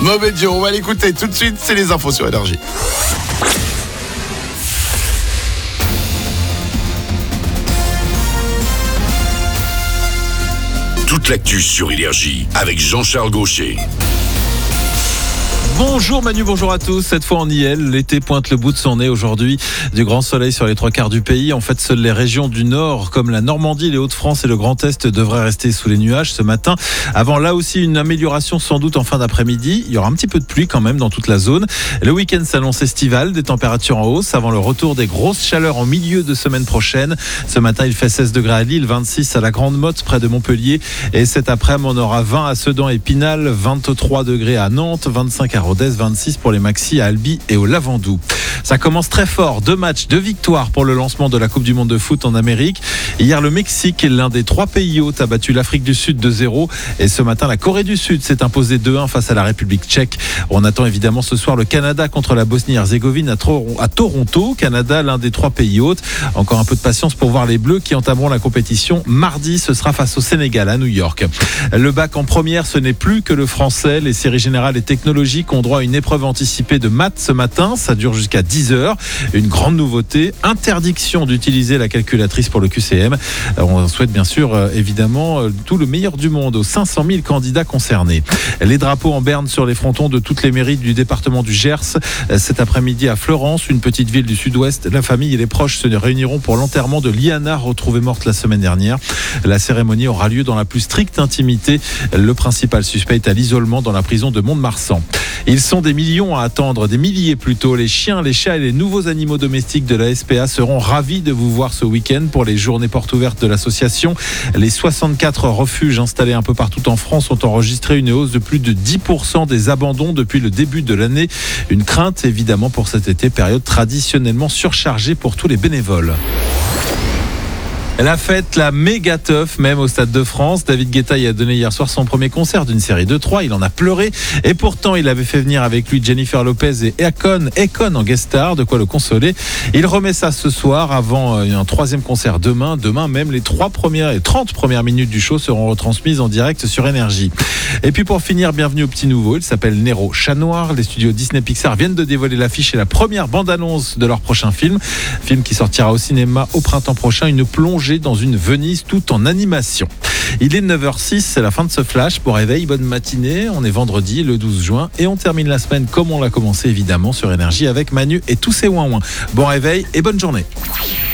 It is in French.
Mauvais Joe, on va l'écouter tout de suite, c'est les infos sur Énergie. Toute l'actu sur Énergie avec Jean-Charles Gaucher. Bonjour Manu, bonjour à tous. Cette fois en IL, l'été pointe le bout de son nez aujourd'hui. Du grand soleil sur les 3/4 du pays. En fait, seules les régions du nord, comme la Normandie, les Hauts-de-France et le Grand Est, devraient rester sous les nuages ce matin. Avant là aussi une amélioration sans doute en fin d'après-midi. Il y aura un petit peu de pluie quand même dans toute la zone. Le week-end s'annonce estival, des températures en hausse avant le retour des grosses chaleurs en milieu de semaine prochaine. Ce matin, il fait 16 degrés à Lille, 26 à la Grande Motte près de Montpellier. Et cet après-midi, on aura 20 à Sedan et Pinal, 23 degrés à Nantes, 25 à Rodez, 26 pour les Maxi à Albi et au Lavandou. Ça commence très fort. 2 matchs, 2 victoires pour le lancement de la Coupe du Monde de foot en Amérique. Hier, le Mexique, l'un des 3 pays hôtes, a battu l'Afrique du Sud 2-0. Et ce matin, la Corée du Sud s'est imposée 2-1 face à la République tchèque. On attend évidemment ce soir le Canada contre la Bosnie-Herzégovine à Toronto. Canada, l'un des 3 pays hôtes. Encore un peu de patience pour voir les Bleus qui entameront la compétition mardi. Ce sera face au Sénégal à New York. Le bac en première, ce n'est plus que le français. Les séries générales et technologiques ont droit à une épreuve anticipée de maths ce matin. Ça dure jusqu'à 10h. Une grande nouveauté, interdiction d'utiliser la calculatrice pour le QCM. On souhaite bien sûr évidemment tout le meilleur du monde aux 500 000 candidats concernés. Les drapeaux en berne sur les frontons de toutes les mairies du département du Gers. Cet après-midi à Florence, une petite ville du sud-ouest, la famille et les proches se réuniront pour l'enterrement de Liana, retrouvée morte la semaine dernière. La cérémonie aura lieu dans la plus stricte intimité. Le principal suspect est à l'isolement dans la prison de Mont-de-Marsan. Ils sont des millions à attendre, des milliers plutôt. Les chiens, les chats et les nouveaux animaux domestiques de la SPA seront ravis de vous voir ce week-end pour les journées portes ouvertes de l'association. Les 64 refuges installés un peu partout en France ont enregistré une hausse de plus de 10% des abandons depuis le début de l'année. Une crainte évidemment pour cet été, période traditionnellement surchargée pour tous les bénévoles. La fête, la méga teuf même au Stade de France. David Guetta y a donné hier soir son premier concert d'une série de 3. Il en a pleuré et pourtant il avait fait venir avec lui Jennifer Lopez et Akon en guest star, de quoi le consoler. Il remet ça ce soir avant un 3e concert demain. Demain même, les 30 premières minutes du show seront retransmises en direct sur Énergie. Et puis pour finir, bienvenue au petit nouveau. Il s'appelle Nero, Chat Noir. Les studios Disney Pixar viennent de dévoiler l'affiche et la première bande-annonce de leur prochain film. Film qui sortira au cinéma au printemps prochain. Une plongée dans une Venise tout en animation. Il est 9h06, c'est la fin de ce flash. Bon réveil, bonne matinée. On est vendredi, le 12 juin. Et on termine la semaine comme on l'a commencé évidemment sur Énergie avec Manu et tous ses ouin-ouin. Bon réveil et bonne journée.